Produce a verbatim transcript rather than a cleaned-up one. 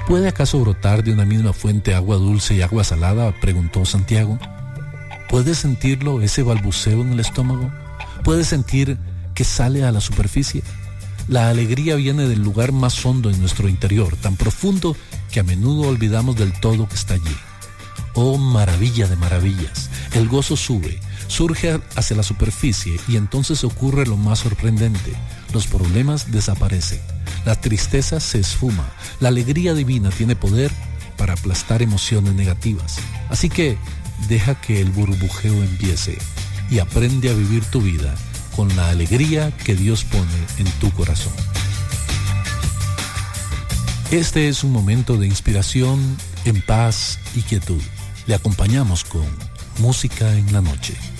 ¿Puede acaso brotar de una misma fuente agua dulce y agua salada?, preguntó Santiago. ¿Puedes sentirlo, ese balbuceo en el estómago? ¿Puedes sentir que sale a la superficie? La alegría viene del lugar más hondo en nuestro interior, tan profundo que a menudo olvidamos del todo que está allí. Oh, maravilla de maravillas, el gozo sube, surge hacia la superficie y entonces ocurre lo más sorprendente. Los problemas desaparecen, la tristeza se esfuma, la alegría divina tiene poder para aplastar emociones negativas. Así que deja que el burbujeo empiece y aprende a vivir tu vida con la alegría que Dios pone en tu corazón. Este es un momento de inspiración, en paz y quietud. Le acompañamos con Música en la Noche.